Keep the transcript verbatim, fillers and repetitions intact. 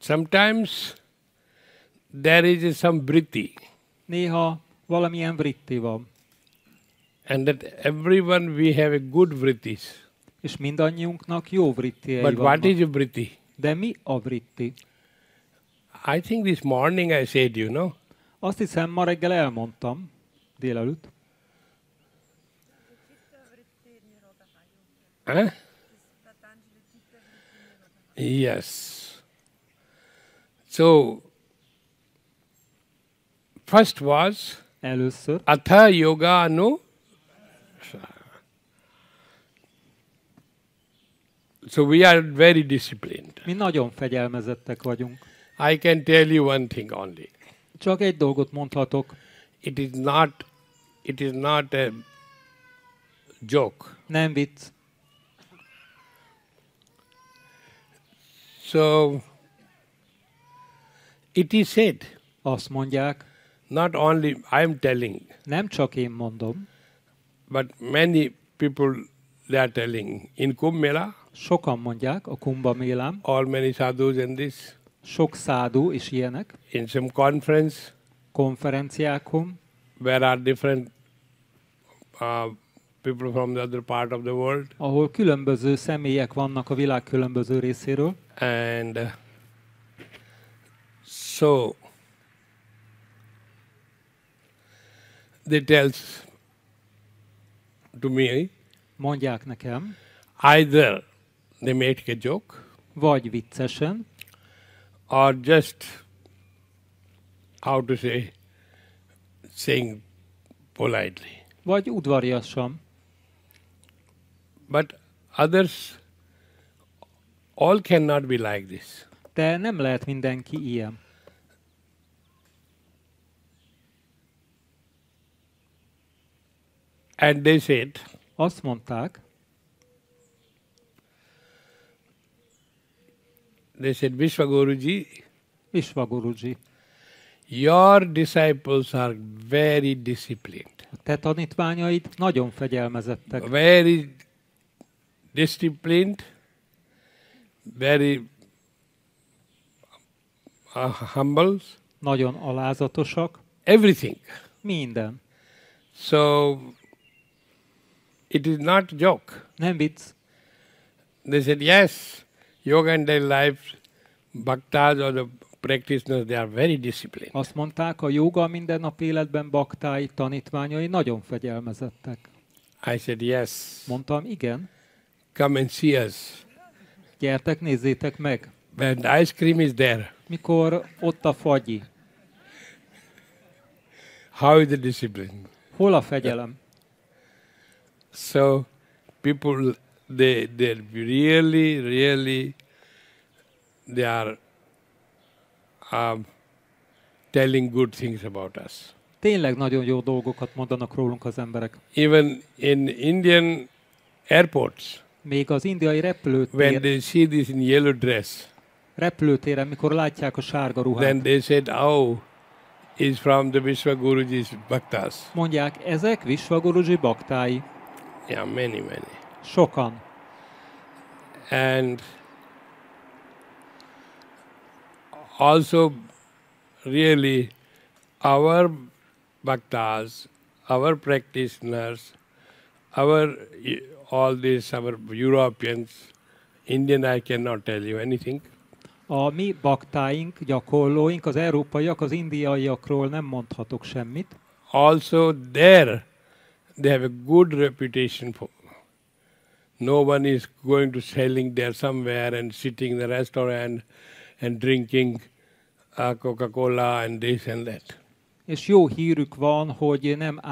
Sometimes there is some vritti. Néha valamilyen vritti van. And that everyone we have a good vrittis. És mindannyiunknak jó vrittiei But vannak. what is a vritti? De mi a vritti? I think this morning I said, you know. Azt hiszem, ma reggel elmondtam, délelőtt. Huh? Yes. So, first was Először Atha Yoga Anu. So we are very disciplined. mi nagyon fegyelmezettek vagyunk. I can tell you one thing only. Csak egy dolgot mondhatok. It is not, it is not a joke. Nem vicc. So, it is said, Azt mondják, not only I am telling, nem csak én mondom, but many people they are telling in Kumbh Mela, sokan mondják a Kumbha Mélán, all many sadhus in this, sok szádu és ilyenek, in some conference konferenciákon, where are different uh, people from the other part of the world, ahol különböző személyek vannak a világ különböző részéről, and uh, so they tells to me, mondják nekem, either they make a joke vagy viccesen, or just, how to say, saying politely. vagy udvariasan. But others, all cannot be like this. De nem lehet mindenki ilyen. And they said, Azt mondták, they said, Vishwaguruji, Visvaguruji, your disciples are very disciplined. a te tanítványaid nagyon fegyelmezettek. Very disciplined, very uh, humble, Nagyon alázatosak, everything. minden. So, it is not joke. Nem vicc. They said, yes, yoga and daily life, bhaktas or the practitioners, they are very disciplined. Azt mondták, a jóga mindennap életben baktái, tanítványai nagyon fegyelmezettek. I said, yes, Mondtam, igen, come and see us. gyertek, nézzétek meg. When the ice cream is there, Mikor ott a fagyi, how is the discipline? hol a fegyelem? So, people, they, they really, really, they are um, telling good things about us. Tényleg nagyon jó dolgokat mondanak rólunk az emberek. Even in Indian airports, Még az indiai when repülőtér, they see this in yellow dress, repülőtéren, mikor látják a sárga then ruhát, they said, oh, is from the Vishwaguruji's bhaktas. mondják, ezek Visvaguruji baktái. Yeah, many, many. Sokan. And also, really, our bhaktas, our practitioners, our all these, our Europeans, Indian, I cannot tell you anything. A mi baktáink, gyakorlóink, az európaiak, az indiaiakról nem mondhatok semmit. Also, there, they have a good reputation for. No one is going to selling there somewhere and sitting in the restaurant and drinking uh, Coca-Cola and this and that. És jó hírük van, hogy nem